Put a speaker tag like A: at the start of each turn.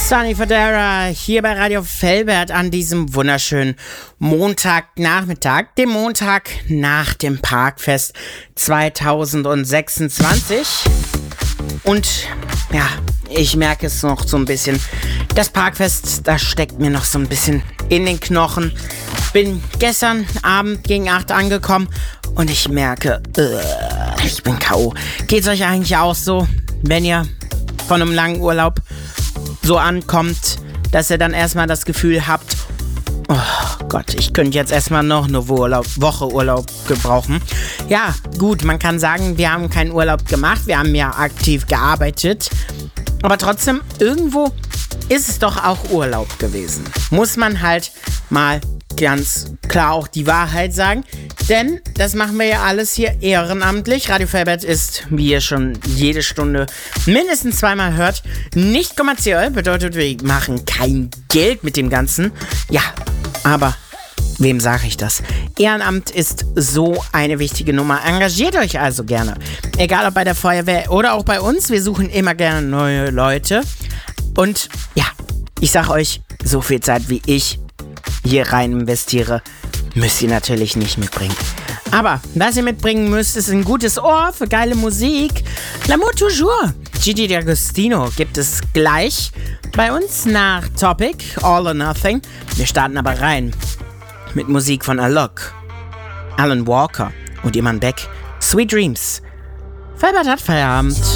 A: Sunny Fodera hier bei Radio Velbert an diesem wunderschönen Montagnachmittag, dem Montag nach dem Parkfest 2026. Und ja, ich merke es noch so ein bisschen. Das Parkfest, das steckt mir noch so ein bisschen in den Knochen. Bin gestern Abend gegen 8 angekommen und ich merke, ich bin K.O. Geht's euch eigentlich auch so, wenn ihr von einem langen Urlaub so ankommt, dass ihr dann erstmal das Gefühl habt, oh Gott, ich könnte jetzt erstmal noch eine Woche Urlaub gebrauchen. Ja, gut, man kann sagen, wir haben keinen Urlaub gemacht, wir haben ja aktiv gearbeitet, aber trotzdem, irgendwo ist es doch auch Urlaub gewesen. Muss man halt mal ganz klar auch die Wahrheit sagen, denn das machen wir ja alles hier ehrenamtlich. Radio Velbert ist, wie ihr schon jede Stunde mindestens zweimal hört, nicht kommerziell, bedeutet, wir machen kein Geld mit dem Ganzen. Ja, aber wem sage ich das? Ehrenamt ist so eine wichtige Nummer. Engagiert euch also gerne. Egal ob bei der Feuerwehr oder auch bei uns, wir suchen immer gerne neue Leute. Und ja, ich sag euch, so viel Zeit wie ich hier rein investiere, müsst ihr natürlich nicht mitbringen. Aber was ihr mitbringen müsst, ist ein gutes Ohr für geile Musik. L'amour toujours. Gigi D'Agostino gibt es gleich bei uns nach Topic, All or Nothing. Wir starten aber rein mit Musik von Alok, Alan Walker und Iman Beck. Sweet Dreams. Velbert hat Feierabend.